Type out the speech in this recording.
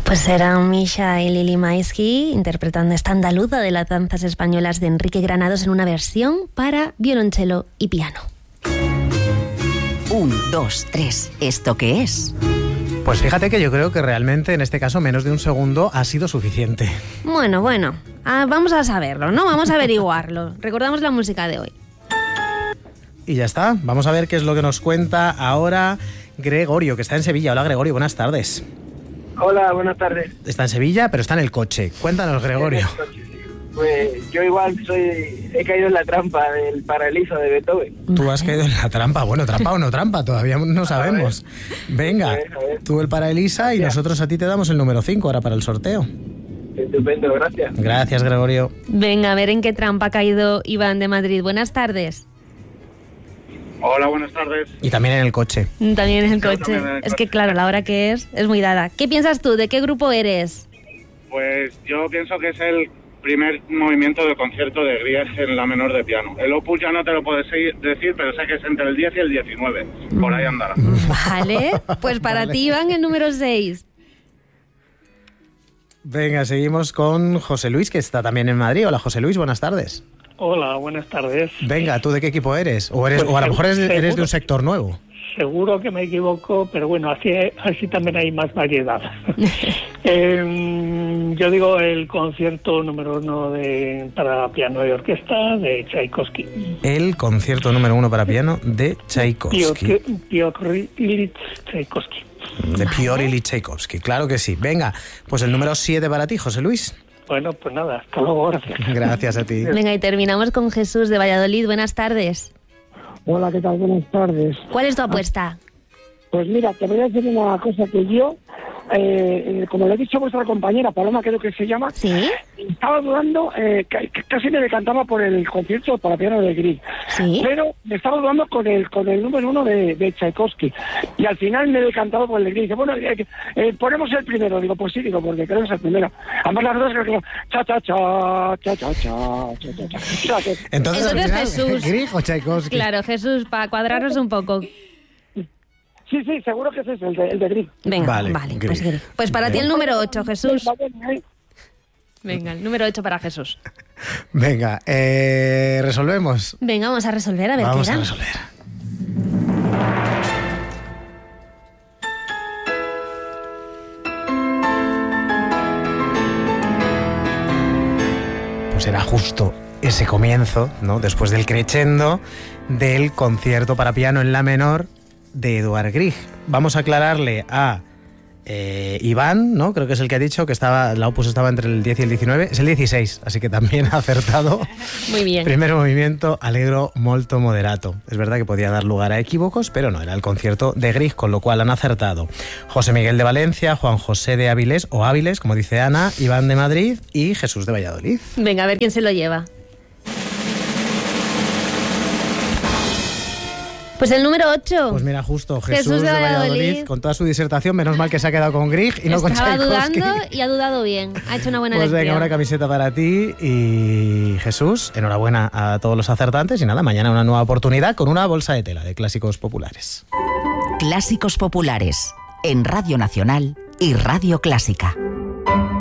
Pues eran Misha y Lili Maisky interpretando esta andaluza de las danzas españolas de Enrique Granados en una versión para violonchelo y piano. 1, 2, 3, ¿esto qué es? Pues fíjate que yo creo que realmente en este caso menos de un segundo ha sido suficiente. Bueno, vamos a saberlo, ¿no? Vamos a averiguarlo. Recordamos la música de hoy. Y ya está, vamos a ver qué es lo que nos cuenta ahora Gregorio, que está en Sevilla. Hola Gregorio, buenas tardes. Hola, buenas tardes. Está en Sevilla, pero está en el coche. Cuéntanos, Gregorio. Pues yo igual he caído en la trampa del Paralisa de Beethoven. Tú has caído en la trampa. Bueno, trampa o no trampa, todavía no sabemos. Venga, A ver. tú el para Elisa y nosotros a ti te damos el número 5 ahora para el sorteo. Estupendo, gracias. Gracias, Gregorio. Venga, a ver en qué trampa ha caído Iván de Madrid. Buenas tardes. Hola, buenas tardes. Y también en el coche. También en el También coche. en el Es que coche. claro, la hora que es muy dada. ¿Qué piensas tú? ¿De qué grupo eres? Pues yo pienso que es el primer movimiento del concierto de Grieg en la menor de piano. El opus ya no te lo puedo decir, pero sé que es entre el 10 y el 19. Por ahí andará. Vale, pues para Vale. ti Iván el número 6. Venga, seguimos con José Luis, que está también en Madrid. Hola, José Luis, buenas tardes. Hola, buenas tardes. Venga, ¿tú de qué equipo eres? O a lo mejor eres de un sector nuevo. Seguro que me equivoco, pero bueno, así también hay más variedad. Yo digo el concierto número 1 para piano y orquesta de Tchaikovsky. El concierto número 1 para piano de Tchaikovsky. Piotr Ilich Tchaikovsky. De Piotr Ilich Tchaikovsky, claro que sí. Venga, pues el número 7 para ti, José Luis. Bueno, pues nada, hasta luego, gracias. Gracias a ti. Venga, y terminamos con Jesús de Valladolid. Buenas tardes. Hola, ¿qué tal? Buenas tardes. ¿Cuál es tu apuesta? Pues mira, te voy a decir una cosa que yo, como le he dicho a vuestra compañera, Paloma creo que se llama, ¿Sí? estaba dudando, casi me decantaba por el concierto para piano de Grieg, ¿Sí? pero me estaba dudando con el número 1 de Tchaikovsky, y al final me he decantado por el de Grieg. Dice, bueno, ponemos el primero, digo, pues sí, digo, porque creo que es el primero. Además las dos creo que cha cha cha cha cha cha cha cha. O sea, que- Entonces al final, Jesús. ¿Grieg o Tchaikovsky? Claro, Jesús, para cuadrarnos un poco. sí, seguro que ese es el de Grieg. Venga, Vale, vale, Grieg. pues para ti el número 8, Jesús. Vale. Venga, el número 8 para Jesús. Venga, resolvemos. Venga, vamos a resolver, a ver Vamos qué a era. resolver. Pues era justo ese comienzo, ¿no? Después del crescendo del concierto para piano en la menor de Eduard Grieg. Vamos a aclararle a Iván, ¿no? Creo que es el que ha dicho que la opus estaba entre el 10 y el 19. Es el 16, así que también ha acertado. Muy bien. Primer movimiento, allegro molto moderato. Es verdad que podía dar lugar a equívocos, pero no, era el concierto de Grieg, con lo cual han acertado José Miguel de Valencia, Juan José de Áviles, o Áviles, como dice Ana, Iván de Madrid y Jesús de Valladolid. Venga, a ver quién se lo lleva. Pues el número 8. Pues mira, justo Jesús de Valladolid, Valladolid, con toda su disertación, menos mal que se ha quedado con Grieg y no con estaba Tchaikovsky. dudando y ha dudado bien. Ha hecho una buena Pues elección. venga, una camiseta para ti y Jesús, enhorabuena a todos los acertantes y nada, mañana una nueva oportunidad con una bolsa de tela de clásicos populares. Clásicos populares en Radio Nacional y Radio Clásica.